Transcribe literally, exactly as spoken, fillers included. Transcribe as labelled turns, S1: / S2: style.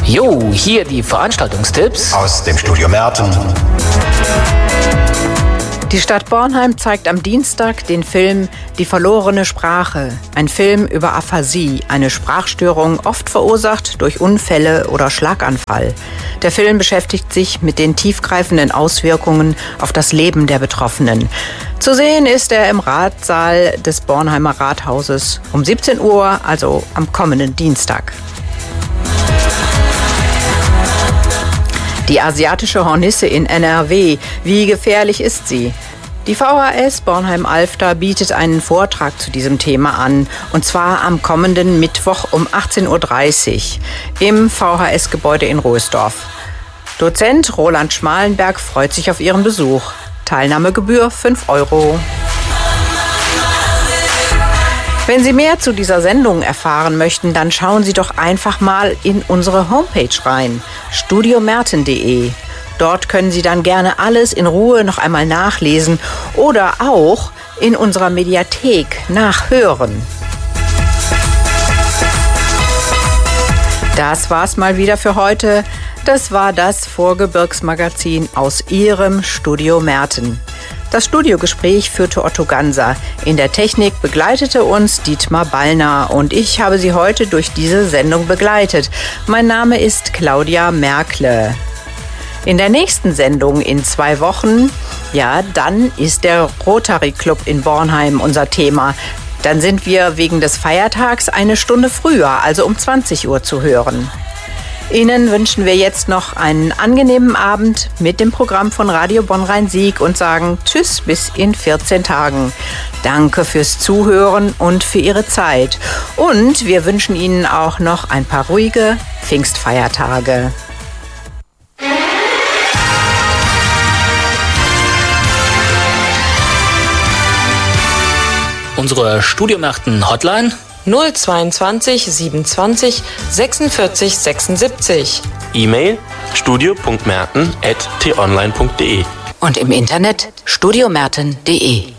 S1: Jo, hier die Veranstaltungstipps
S2: aus dem Studio Merten.
S3: Die Stadt Bornheim zeigt am Dienstag den Film Die verlorene Sprache. Ein Film über Aphasie, eine Sprachstörung, oft verursacht durch Unfälle oder Schlaganfall. Der Film beschäftigt sich mit den tiefgreifenden Auswirkungen auf das Leben der Betroffenen. Zu sehen ist er im Ratssaal des Bornheimer Rathauses um siebzehn Uhr, also am kommenden Dienstag. Die asiatische Hornisse in N R W. Wie gefährlich ist sie? Die V H S Bornheim-Alfter bietet einen Vortrag zu diesem Thema an, und zwar am kommenden Mittwoch um achtzehn Uhr dreißig im V H S-Gebäude in Roesdorf. Dozent Roland Schmalenberg freut sich auf Ihren Besuch. Teilnahmegebühr fünf Euro. Wenn Sie mehr zu dieser Sendung erfahren möchten, dann schauen Sie doch einfach mal in unsere Homepage rein, studio merten punkt de. Dort können Sie dann gerne alles in Ruhe noch einmal nachlesen oder auch in unserer Mediathek nachhören. Das war's mal wieder für heute. Das war das Vorgebirgsmagazin aus Ihrem Studio Merten. Das Studiogespräch führte Otto Ganser. In der Technik begleitete uns Dietmar Ballner und ich habe Sie heute durch diese Sendung begleitet. Mein Name ist Claudia Merkle. In der nächsten Sendung in zwei Wochen, ja, dann ist der Rotary Club in Bornheim unser Thema. Dann sind wir wegen des Feiertags eine Stunde früher, also um zwanzig Uhr zu hören. Ihnen wünschen wir jetzt noch einen angenehmen Abend mit dem Programm von Radio Bonn-Rhein-Sieg und sagen Tschüss bis in vierzehn Tagen. Danke fürs Zuhören und für Ihre Zeit. Und wir wünschen Ihnen auch noch ein paar ruhige Pfingstfeiertage.
S1: Unsere Studio Merten Hotline
S4: null zweiundzwanzig siebenundzwanzig sechsundvierzig sechsundsiebzig.
S5: E-Mail studio punkt merten at t online punkt de.
S3: Und im Internet studio merten punkt de.